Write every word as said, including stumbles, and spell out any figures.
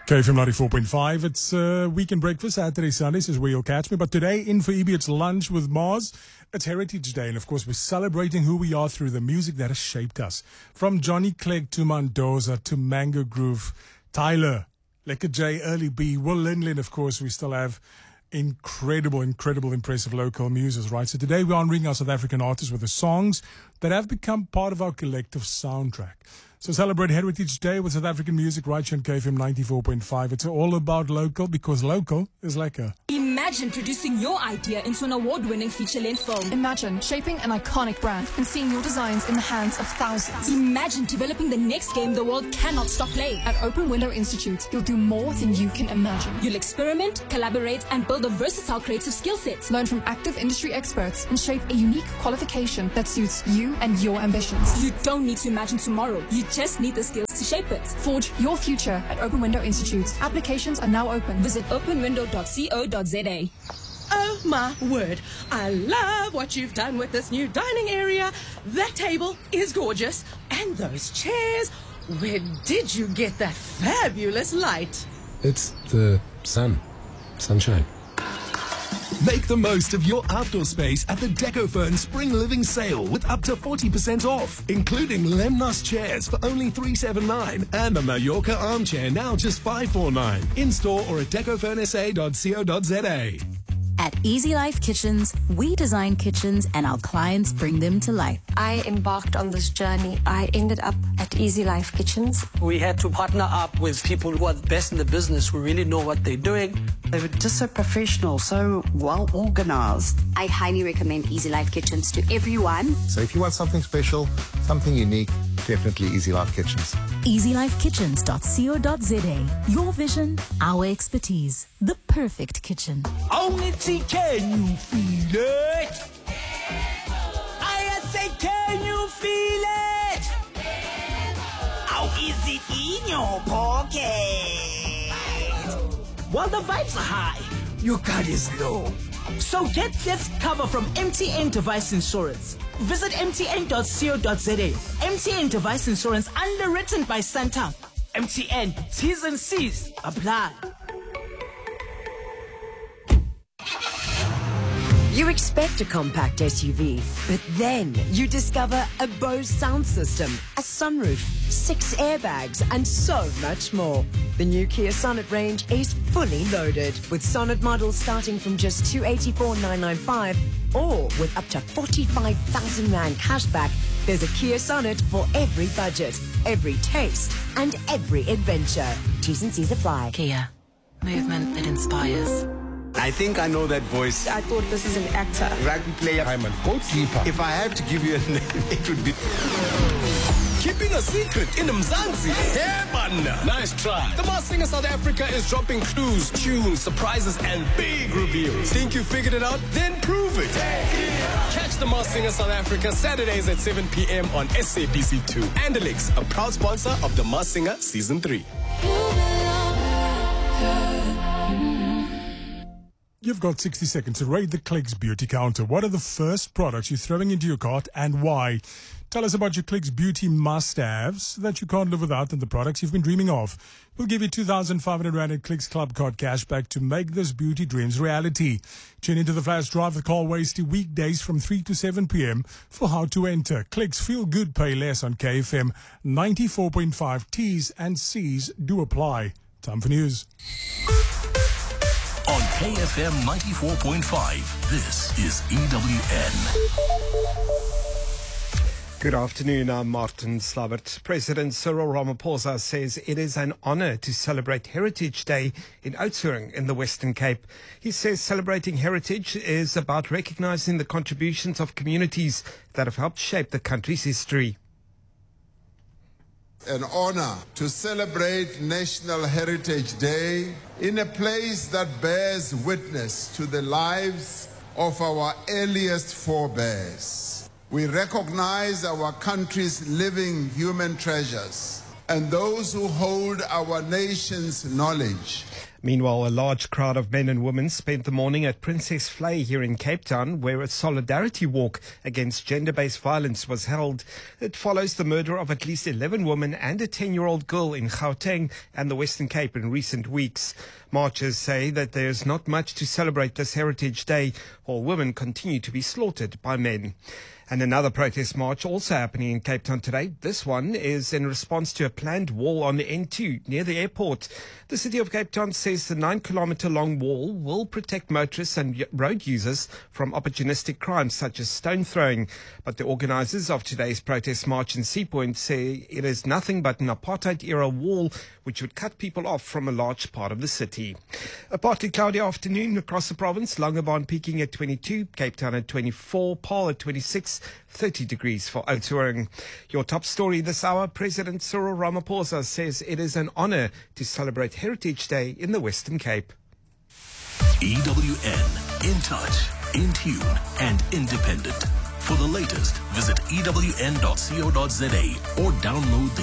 K F M ninety-four point five. It's uh, Weekend Breakfast, Saturday, Sundays is where you'll catch me. But today, in for E B, it's Lunch with Mars. It's Heritage Day, and of course, we're celebrating who we are through the music that has shaped us. From Johnny Clegg to Mendoza to Mango Groove, Tyler, Lekker J, Early B, Will Lindley, of course, we still have incredible, incredible, impressive local muses, right? So today we're honoring our South African artists with the songs that have become part of our collective soundtrack. So celebrate Heritage Day with South African music right here on K F M ninety-four point five. It's all about local because local is lekker. Imagine producing your idea into an award-winning feature-length film. Imagine shaping an iconic brand and seeing your designs in the hands of thousands. Imagine developing the next game the world cannot stop playing. At Open Window Institute, you'll do more than you can imagine. You'll experiment, collaborate, and build a versatile creative skill set. Learn from active industry experts and shape a unique qualification that suits you and your ambitions. You don't need to imagine tomorrow. You just need the skills to shape it. Forge your future at Open Window Institute. Applications are now open. Visit open window dot co dot za. Oh my word, I love what you've done with this new dining area. That table is gorgeous. And those chairs, where did you get that fabulous light? It's the sun. Sunshine. Make the most of your outdoor space at the DecoFern Spring Living Sale with up to forty percent off, including Lemnos chairs for only three seventy-nine and the Mallorca armchair now just five forty-nine. In store or at decofern s a dot co dot za. At Easy Life Kitchens, we design kitchens and our clients bring them to life. I embarked on this journey. I ended up at Easy Life Kitchens. We had to partner up with people who are the best in the business, who really know what they're doing. They were just so professional, so well organized. I highly recommend Easy Life Kitchens to everyone. So if you want something special, something unique, definitely Easy Life Kitchens. easy life kitchens dot co dot za. Your vision, our expertise. The perfect kitchen. Only T, can you feel it? I say, can you feel it? How is it in your pocket? While the vibes are high, your card is low. So get theft cover from M T N Device Insurance. Visit m t n dot co dot za. M T N Device Insurance, underwritten by Santam. M T N, T's and C's apply. You expect a compact S U V, but then you discover a Bose sound system, a sunroof, six airbags, and so much more. The new Kia Sonet range is fully loaded, with Sonet models starting from just two hundred eighty-four thousand nine hundred ninety-five, or with up to forty-five thousand rand cashback. There's a Kia Sonet for every budget, every taste, and every adventure. T's and C's apply. Kia, movement that inspires. I think I know that voice. I thought this is an actor. Rugby player. I'm a goalkeeper. If I had to give you a name, it would be... Keeping a secret in Mzansi. Hey, banda. Nice try. The Masked Singer South Africa is dropping clues, tunes, surprises, and big reveals. Think you figured it out? Then prove it. Catch the Masked Singer South Africa Saturdays at seven p m on S A B C two. Andalix, a proud sponsor of the Masked Singer Season three. You've got sixty seconds to rate the Clicks Beauty Counter. What are the first products you're throwing into your cart and why? Tell us about your Clicks Beauty must-haves that you can't live without and the products you've been dreaming of. We'll give you two thousand five hundred rand in Clicks Club Card cashback to make those beauty dreams reality. Tune into the Flash Drive with Carl Wasty weekdays from three to seven p m for how to enter. Clicks Feel Good, Pay Less on K F M ninety-four point five. T's and C's do apply. Time for news. On K F M ninety-four point five, this is E W N. Good afternoon, I'm Martin Slabbert. President Cyril Ramaphosa says it is an honour to celebrate Heritage Day in Oudtshoorn in the Western Cape. He says celebrating heritage is about recognising the contributions of communities that have helped shape the country's history. An honor to celebrate National Heritage Day in a place that bears witness to the lives of our earliest forebears. We recognize our country's living human treasures and those who hold our nation's knowledge. Meanwhile, a large crowd of men and women spent the morning at Princess Flay here in Cape Town, where a solidarity walk against gender-based violence was held. It follows the murder of at least eleven women and a ten-year-old girl in Gauteng and the Western Cape in recent weeks. Marchers say that there's not much to celebrate this Heritage Day, while women continue to be slaughtered by men. And another protest march also happening in Cape Town today. This one is in response to a planned wall on the N two near the airport. The City of Cape Town says the nine kilometre long wall will protect motorists and road users from opportunistic crimes such as stone throwing. But the organisers of today's protest march in Sea Point say it is nothing but an apartheid-era wall which would cut people off from a large part of the city. A partly cloudy afternoon across the province. Langebaan peaking at twenty-two, Cape Town at twenty-four, Paarl at twenty-six, thirty degrees for Oudtshoorn. Your top story this hour, President Cyril Ramaphosa says it is an honour to celebrate Heritage Day in the Western Cape. E W N, in touch, in tune and independent. For the latest, visit E W N dot co dot za or download the